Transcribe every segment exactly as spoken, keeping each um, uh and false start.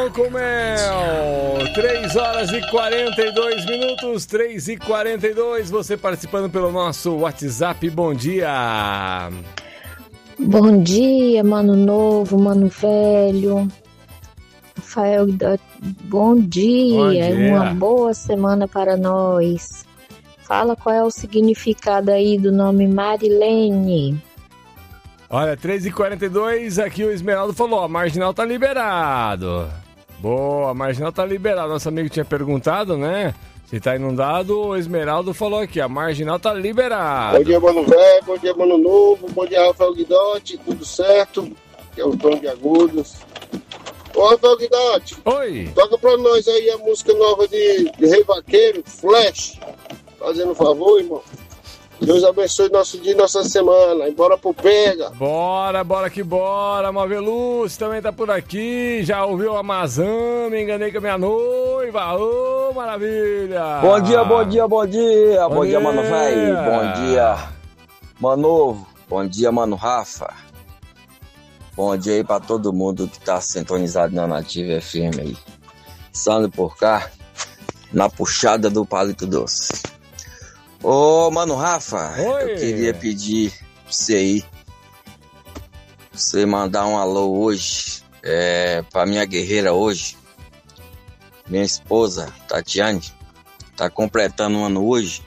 Com mel, três horas e quarenta e dois minutos, três e quarenta e dois, você participando pelo nosso WhatsApp, bom dia. Bom dia, mano novo, mano velho. Rafael, bom dia, bom dia. Uma boa semana para nós. Fala qual é o significado aí do nome Marilene. Olha, três e quarenta e dois, aqui o Esmeraldo falou, a Marginal tá liberado. Boa, a Marginal tá liberada. Nosso amigo tinha perguntado, né? Se tá inundado, o Esmeraldo falou aqui, a Marginal tá liberada. Bom dia, mano velho, bom dia, mano novo, bom dia, Rafael Guidotti, tudo certo? Que é o Tom de Agudos. Ô, Rafael Guidotti. Oi. Toca pra nós aí a música nova de, de Rei Vaqueiro, Flash. Fazendo um favor, irmão. Deus abençoe nosso dia e nossa semana. E bora pro pega. Bora, bora que bora. Maveluz também tá por aqui. Já ouviu a Mazã? Me enganei com a minha noiva. Ô, oh, maravilha. Bom dia, bom dia, bom dia. Bom, bom dia, dia, mano velho. Bom dia, mano novo. Bom dia, mano Rafa. Bom dia aí pra todo mundo que tá sintonizado na Nativa F M aí. Sando por cá, na puxada do Palito Doce. Ô, mano Rafa, Oi. Eu queria pedir pra você aí, pra você mandar um alô hoje, é, pra minha guerreira hoje, minha esposa, Tatiane, tá completando um ano hoje,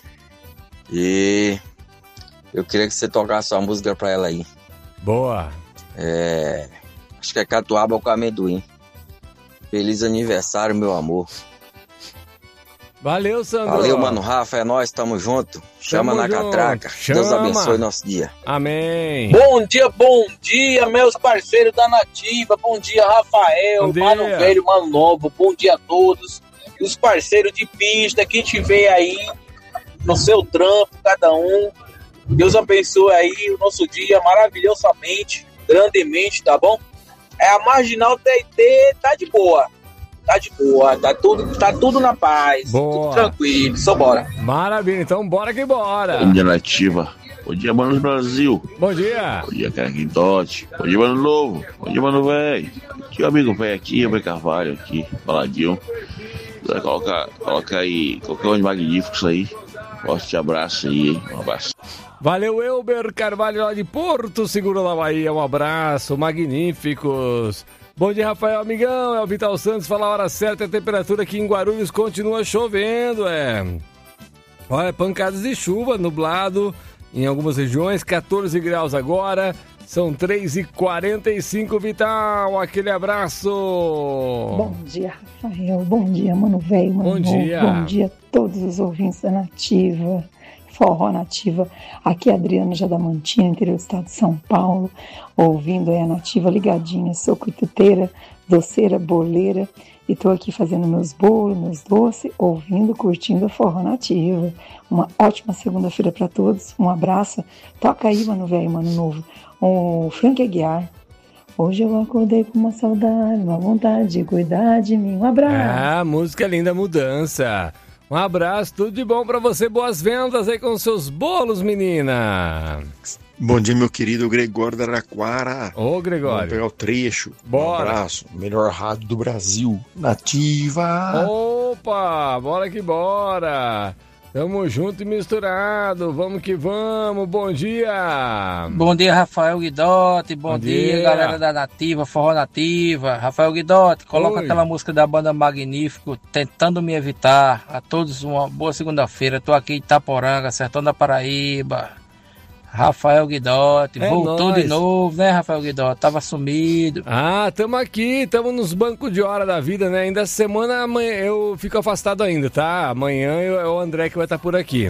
e eu queria que você tocasse uma música pra ela aí. Boa. É, acho que é Catuaba com Amendoim. Feliz aniversário, meu amor. Valeu, Sandro. Valeu, mano Rafa, é nóis, tamo junto. Chama tamo na junto. Catraca. Chama. Deus abençoe nosso dia. Amém. Bom dia, bom dia, meus parceiros da Nativa. Bom dia, Rafael, bom dia. Mano Velho, Mano Novo. Bom dia a todos. E os parceiros de pista que te vê aí no seu trampo, cada um. Deus abençoe aí o nosso dia maravilhosamente, grandemente, tá bom? É a Marginal T T, tá de boa. Tá de boa, tá tudo, tá tudo na paz, boa. Tudo tranquilo, só bora. Maravilha, então bora que bora. Bom dia, Nativa. Bom dia, Mano Brasil. Bom dia. Bom dia, Carquintote. Bom dia, Mano Novo. Bom dia, Mano Velho. Aqui o amigo velho aqui, o Carvalho aqui, faladinho. Coloca, coloca aí, qualquer um de magníficos aí. Forte abraço aí, hein? Um abraço. Valeu, Elber Carvalho lá de Porto Seguro da Bahia. Um abraço, magníficos. Bom dia, Rafael, amigão. É o Vital Santos, fala a hora certa. A temperatura aqui em Guarulhos continua chovendo, é. Olha, pancadas de chuva, nublado em algumas regiões, catorze graus agora. São três e quarenta e cinco, Vital. Aquele abraço. Bom dia, Rafael. Bom dia, mano velho, mano Bom novo. dia. Bom dia a todos os ouvintes da Nativa. Forró Nativa, aqui é a Adriana Jadamantina, interior do estado de São Paulo, ouvindo aí a Nativa ligadinha, sou cuituteira, doceira, boleira, e tô aqui fazendo meus bolos, meus doces, ouvindo, curtindo a Forró Nativa. Uma ótima segunda-feira para todos, um abraço, toca aí, mano velho, mano novo, o Frank Aguiar. Hoje eu acordei com uma saudade, uma vontade de cuidar de mim, um abraço. Ah, música linda, mudança. Um abraço, tudo de bom pra você, boas vendas aí com os seus bolos, menina. Bom dia, meu querido Gregório da Araquara. Ô, Gregório. Vamos pegar o trecho. Bora. Um abraço, melhor rádio do Brasil, Nativa. Opa, bora que bora. Tamo junto e misturado, vamos que vamos, bom dia! Bom dia, Rafael Guidotti, bom, bom dia, dia, galera da Nativa, Forró Nativa. Rafael Guidotti, coloca Oi. aquela música da banda Magnífico, Tentando Me Evitar. A todos uma boa segunda-feira, tô aqui em Itaporanga, Sertão da Paraíba. Rafael Guidotti, é voltou nóis. de novo, né, Rafael Guidotti? Tava sumido. Ah, tamo aqui, tamo nos bancos de hora da vida, né? Ainda essa semana amanhã, eu fico afastado ainda, tá? Amanhã é o André que vai estar por aqui.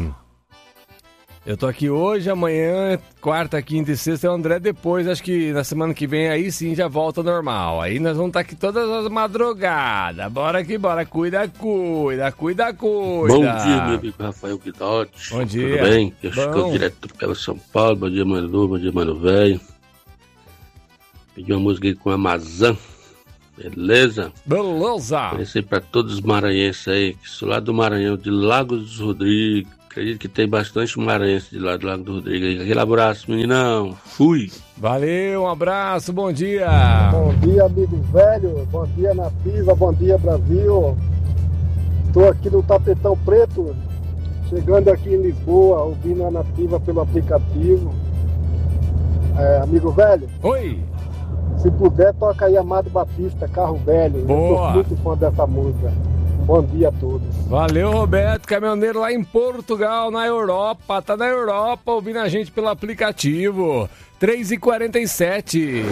Eu tô aqui hoje, amanhã, quarta, quinta e sexta é o André. Depois, acho que na semana que vem, aí sim já volta ao normal. Aí nós vamos estar aqui todas as madrugadas. Bora que bora, cuida, cuida, cuida, cuida. Bom dia, meu amigo Rafael Guidotti. Bom dia. Tudo bem? Eu estou direto pelo São Paulo. Bom dia, mano novo, bom dia, mano velho. Pedi uma música aí com a Mazã. Beleza? Beleza. Conheci para todos os maranhenses aí, que sou lá do Maranhão, de Lagos dos Rodrigues. Acredito que tem bastante maranhense de lá do Lago do Rodrigo. Aquele abraço, meninão. Fui. Valeu, um abraço, bom dia. Bom dia, amigo velho. Bom dia, Nativa. Bom dia, Brasil. Estou aqui no Tapetão Preto, chegando aqui em Lisboa, ouvindo a Nativa pelo aplicativo. É, amigo velho. Oi. Se puder, toca aí Amado Batista, Carro Velho. Boa. Eu sou muito fã dessa música. Bom dia a todos. Valeu, Roberto, caminhoneiro lá em Portugal, na Europa. Tá na Europa ouvindo a gente pelo aplicativo. três e quarenta e sete.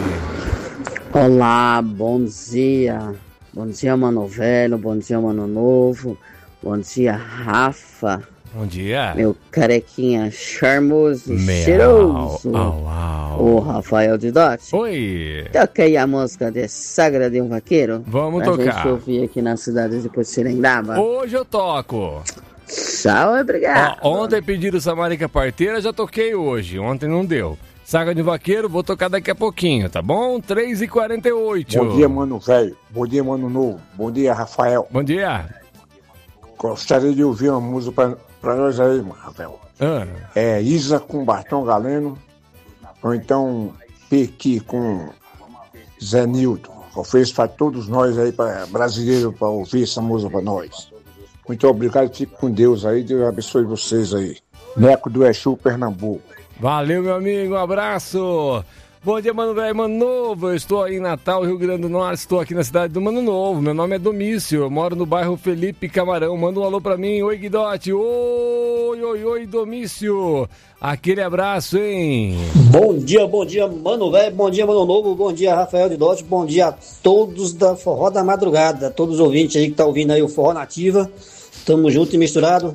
Olá, bom dia. Bom dia, Mano Velho. Bom dia, Mano Novo. Bom dia, Rafa. Bom dia. Meu carequinha charmoso, Meu. cheiroso. Au, au. O Rafael de Dote. Oi. Toca aí a música de Sagra de um Vaqueiro. Vamos pra tocar. Gente ouvir aqui na cidade de Potirendaba. Hoje eu toco. Tchau, obrigado. Ó, ontem pediram Samarica Parteira, já toquei hoje. Ontem não deu. Saga de Vaqueiro, vou tocar daqui a pouquinho, tá bom? três e quarenta e oito. Bom dia, Mano Velho. Bom dia, Mano Novo. Bom dia, Rafael. Bom dia. Gostaria de ouvir uma música pra, pra nós aí, mano, Rafael. Ah. É Isa com Bartão Galeno, ou então Pequi com Zé Nilton. Ofereço para todos nós aí, pra, brasileiros, para ouvir essa música para nós. Muito obrigado, fique com Deus aí, Deus abençoe vocês aí. Neco do Exu, Pernambuco. Valeu, meu amigo, um abraço. Bom dia, Mano Velho, Mano Novo. Eu estou aí em Natal, Rio Grande do Norte. Estou aqui na cidade do Mano Novo. Meu nome é Domício. Eu moro no bairro Felipe Camarão. Manda um alô pra mim. Oi, Guidote. Oi, oi, oi, Domício. Aquele abraço, hein? Bom dia, bom dia, Mano Velho. Bom dia, Mano Novo. Bom dia, Rafael de Dote. Bom dia a todos da Forró da Madrugada. Todos os ouvintes aí que tá ouvindo aí o Forró Nativa. Tamo junto e misturado.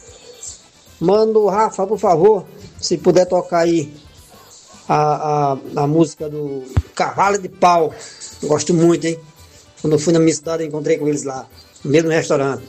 Mano, Rafa, por favor, se puder tocar aí A, a, a música do Cavalo de Pau. Gosto muito, hein? Quando eu fui na minha cidade, eu encontrei com eles lá, no mesmo restaurante.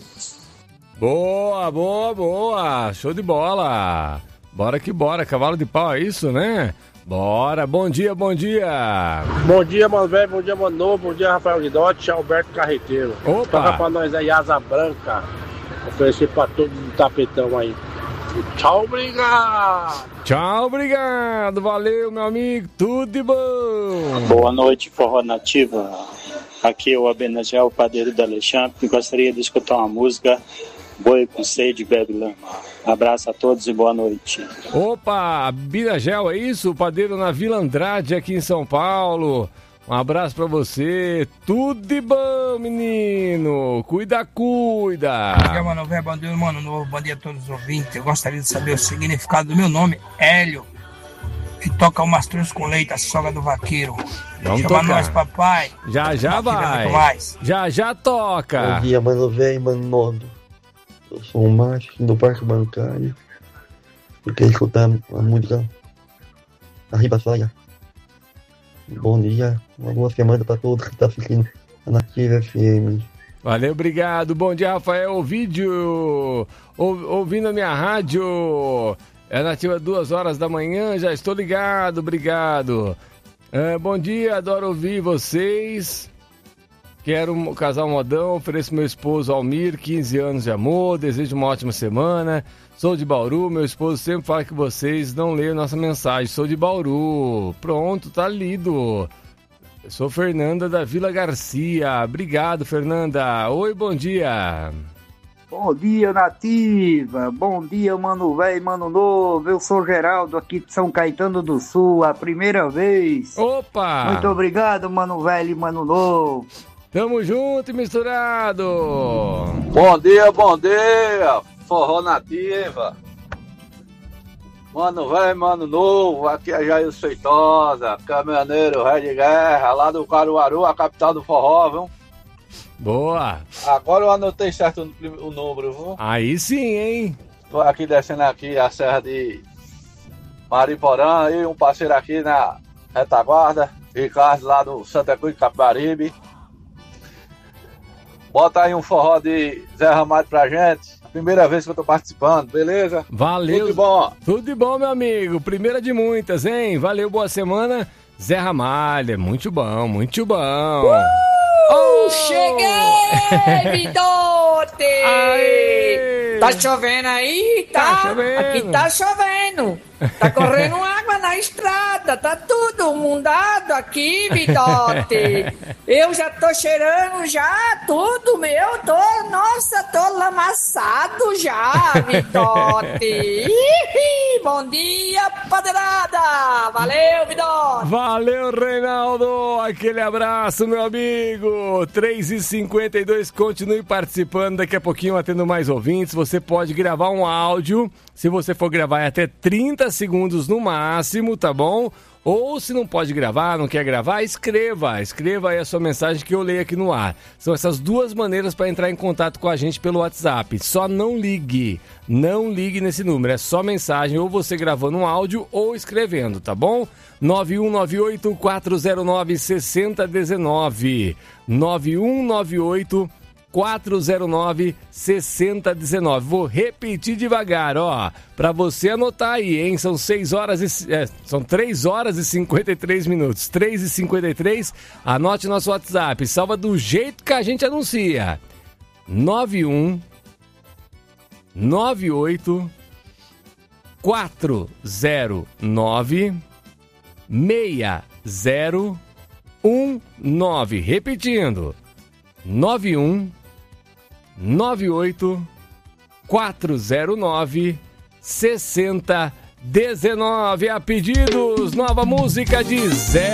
Boa, boa, boa. Show de bola. Bora que bora. Cavalo de Pau, é isso, né? Bora. Bom dia, bom dia. Bom dia, Mano Velho. Bom dia, Mano Novo. Bom dia, Rafael Guidotti. Alberto Carreteiro. Opa. Toca pra nós aí, Asa Branca. Oferecer pra todos do tapetão aí. Tchau, obrigado. Tchau, obrigado. Valeu, meu amigo. Tudo de bom. Boa noite, Forró Nativa. Aqui é o Abenagel, o padeiro da Alexandre. Gostaria de escutar uma música Boi com Sede Bebe Lama. Abraço a todos e boa noite. Opa, Binagel, é isso? O padeiro na Vila Andrade, aqui em São Paulo. Um abraço pra você. Tudo de bom, menino. Cuida, cuida. Bom dia, Mano Velho. Bom dia, Mano Novo. Bom dia a todos os ouvintes. Eu gostaria de saber o significado do meu nome, Hélio. E toca o Mastruz com Leite, a sogra do vaqueiro. Vamos Chama tocar. nós, papai. Já, já Aqui vai. muito mais. Já, já toca. Bom dia, Mano Velho e Mano Novo. Eu sou um macho do Parque Bancário. Eu quero escutar a música Arriba Saia. Bom dia, uma boa semana para todos que estão assistindo a Nativa F M. Valeu, obrigado. Bom dia, Rafael. O vídeo, ou, ouvindo a minha rádio, é Nativa duas horas da manhã, já estou ligado, obrigado. É, bom dia, adoro ouvir vocês. Quero um casal modão, ofereço meu esposo Almir, quinze anos de amor, desejo uma ótima semana. Sou de Bauru, meu esposo sempre fala que vocês não leem nossa mensagem. Sou de Bauru. Pronto, tá lido. Eu sou Fernanda da Vila Garcia. Obrigado, Fernanda. Oi, bom dia. Bom dia, Nativa. Bom dia, Mano Velho e Mano Novo. Eu sou Geraldo, aqui de São Caetano do Sul, a primeira vez. Opa! Muito obrigado, Mano Velho e Mano Novo. Tamo junto e misturado. Bom dia, bom dia. Forró Nativa. Mano Velho, Mano Novo. Aqui é Jair Feitosa, caminhoneiro, ré de guerra, lá do Caruaru, a capital do forró, viu? Boa. Agora eu anotei certo o número, viu? Aí sim, hein? Tô aqui descendo aqui a serra de Mariporã, e um parceiro aqui na retaguarda, Ricardo, lá do Santa Cruz de Capibaribe. Bota aí um forró de Zé Ramalho pra gente. Primeira vez que eu tô participando, beleza? Valeu. Tudo de bom. Tudo de bom, meu amigo. Primeira de muitas, hein? Valeu, boa semana. Zé Ramalho, muito bom, muito bom. Oh! Cheguei, Vidote! Tá chovendo aí? Tá, Tá chovendo. Aqui tá chovendo. Tá correndo água na estrada, tá tudo mundado aqui, Vidote. Eu já tô cheirando já tudo, meu, tô, nossa, tô lamaçado já, Vidote. Ih, bom dia, padeirada. Valeu, Vidote. Valeu, Reinaldo. Aquele abraço, meu amigo. três e cinquenta e dois, continue participando. Daqui a pouquinho, atendo mais ouvintes. Você pode gravar um áudio. Se você for gravar, é até trinta segundos no máximo, tá bom? Ou se não pode gravar, não quer gravar, escreva. Escreva aí a sua mensagem que eu leio aqui no ar. São essas duas maneiras para entrar em contato com a gente pelo WhatsApp. Só não ligue. Não ligue nesse número. É só mensagem, ou você gravando um áudio ou escrevendo, tá bom? nove um nove oito, quatro zero nove, seis zero um nove. nove um nove oito, quatro zero nove, seis zero um nove. Vou repetir devagar, ó, pra você anotar aí, hein? São seis horas e é, são três horas e cinquenta e três minutos. três e cinquenta e três. Anote nosso WhatsApp, salva do jeito que a gente anuncia. nove um nove oito quatro zero nove, seis zero um nove. Repetindo. nove um nove oito quatro zero nove, seis zero um nove. A pedidos, nova música de Zé